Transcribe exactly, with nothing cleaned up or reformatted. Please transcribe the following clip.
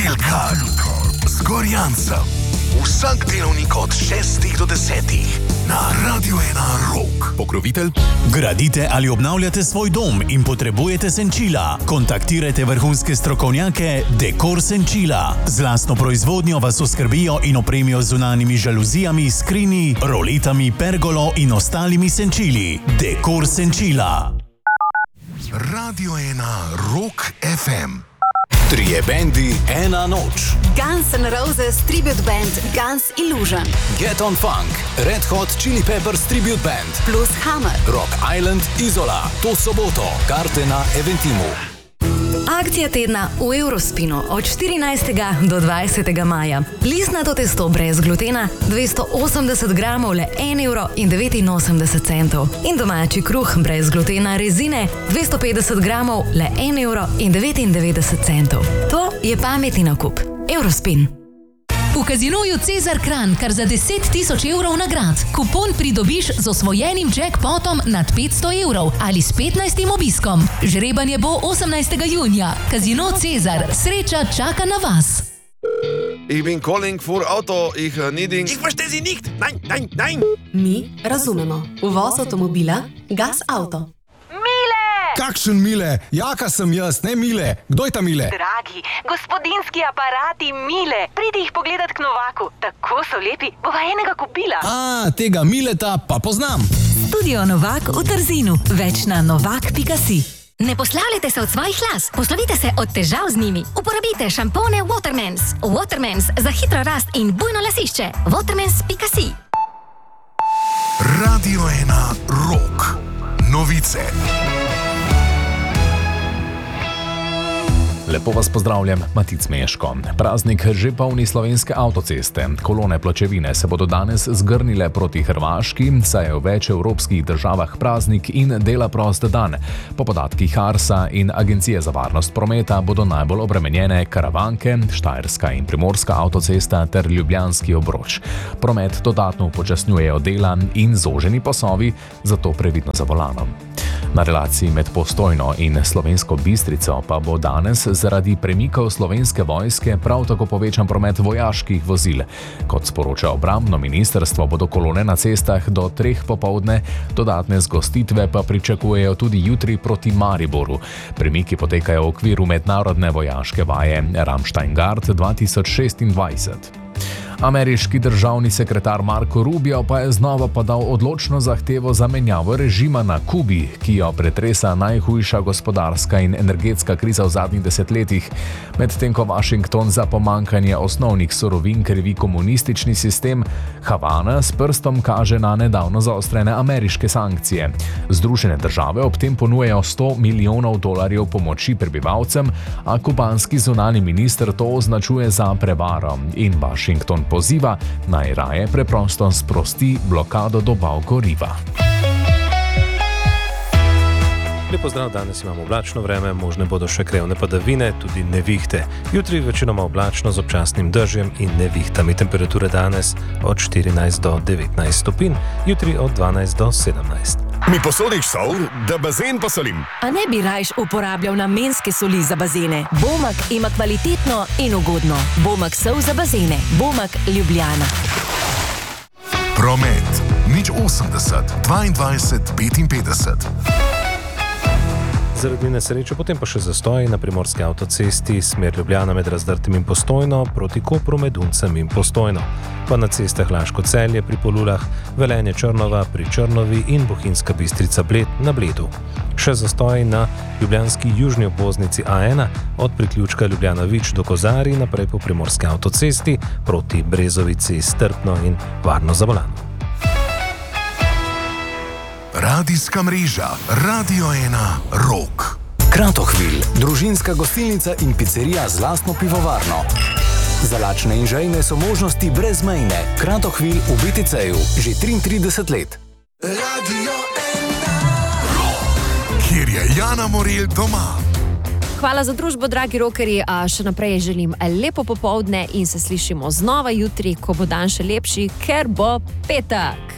Milka z Gorjancem. Vsak delovnik od šestih do desetih na Radio ena Rock. Pokrovitelj? Gradite ali obnavljate svoj dom in potrebujete senčila? Kontaktirajte vrhunske strokovnjake Dekor Senčila. Z lastno proizvodnjo vas oskrbijo in opremijo z zunanjimi žaluzijami, skrini, roletami, pergolo in ostalimi senčili. Dekor Senčila. Radio ena Rock ef em. Trije bendi, ena noč. Guns N' Roses tribute band Guns Illusion. Get on Funk, Red Hot Chili Peppers tribute band. Plus Hammer. Rock Island, Izola. To soboto. Karte na Eventimu. Akcija tedna v Eurospinu od štirinajstega do dvajsetega maja. Listnato testo brez glutena dvesto osemdeset gramov le en evro in devetinosemdeset centov. In domači kruh brez glutena rezine dvesto petdeset gramov le en evro in devetindevetdeset centov. To je pametni nakup. Eurospin. V Casinoju Cezar Kranj kar za deset tisoč evrov nagrad. Kupon pridobiš z osvojenim jackpotom nad petsto evrov ali s petnajstim obiskom. Žrebanje bo osemnajstega junija. Casino Cezar. Sreča čaka na vas. Ich bin calling for Auto, ich uh, needing... Ich verstehe Sie nicht! Nein, nein, nein! Mi razumemo. Uvoz avtomobila Gas Auto. Kakšen Mile? Jaka sem jaz, ne Mile. Kdo je ta Mile? Dragi, gospodinski aparati Mile. Pridi jih pogledat k Novaku. Tako so lepi, bova enega kupila. A, tega Mileta pa poznam. Studio Novak v Trzinu. Več na novak pika si. Ne poslavljajte se od svojih las, poslovite se od težav z njimi. Uporabite šampone Watermans. Watermans za hitro rast in bujno lasišče. watermans pika si. Radio ena Rock. Novice. Lepo vas pozdravljam, Matic Meško. Praznik že polni slovenske avtoceste. Kolone pločevine se bodo danes zgrnile proti Hrvaški, saj je v več evropskih državah praznik in dela prost dan. Po podatkih Arsa in Agencije za varnost prometa bodo najbolj obremenjene Karavanke, Štajerska in Primorska avtocesta ter Ljubljanski obroč. Promet dodatno upočasnjujejo dela in zoženi pasovi, zato previdno za volanom. Na relaciji med Postojno in Slovensko Bistrico pa bo danes zaradi premikov Slovenske vojske prav tako povečan promet vojaških vozil. Kot sporoča obrambno ministrstvo, bodo kolone na cestah do treh popoldne, dodatne zgostitve pa pričakujejo tudi jutri proti Mariboru. Premiki potekajo v okviru mednarodne vojaške vaje Ramstein Guard dva tisoč šestindvajset. Ameriški državni sekretar Marco Rubio pa je znova podal odločno zahtevo za menjavo režima na Kubi, ki jo pretresa najhujša gospodarska in energetska kriza v zadnjih desetletjih, medtem ko Washington za pomanjkanje osnovnih surovin krivi komunistični sistem, Havana s prstom kaže na nedavno zaostrene ameriške sankcije. Združene države ob tem ponujajo sto milijonov dolarjev pomoči prebivalcem, a kubanski zunanji minister to označuje za prevaro in Washington poziva, naj raje preprosto sprosti blokado dobav goriva. Lep pozdrav, danes imamo oblačno vreme, možne bodo še krajevne padavine, tudi nevihte. Jutri večinoma oblačno z občasnim dežjem in nevihtami. Temperature danes od štirinajst do devetnajst stopinj, jutri od dvanajst do sedemnajst. Mi posodiš sol, da bazen posolim? A ne bi rajš uporabljal namenske soli za bazene? Bomak ima kvalitetno in ugodno. Bomak sol za bazene. Bomak Ljubljana. Promet. Nič osemdeset, dvaindvajset, petinpetdeset. Zaradi nesreče, potem pa še zastoj na primorski avtocesti, smer Ljubljana med Razdrtim in Postojno, proti Kopru med Uncem in Postojno. Pa na cestah Laško-Celje pri Polulah, Velenje Črnova pri Črnovi in Bohinjska Bistrica Bled na Bledu. Še zastoj na ljubljanski južni obvoznici A ena od priključka Ljubljana-Vič do Kozarij naprej po primorski avtocesti proti Brezovici strpno in varno za volanom. Radijska mreža Radio ena Rock. Kratohvil, družinska gostilnica in pizzerija z lastno pivovarno. Za lačne in žejne so možnosti brezmejne. Kratohvil v B T C-ju že triintrideset let. Radio ena Rock, kjer je Jana Morel doma. Hvala za družbo, dragi rokerji, a še naprej želim lepo popoldne in se slišimo znova jutri, ko bo dan še lepši, ker bo petek.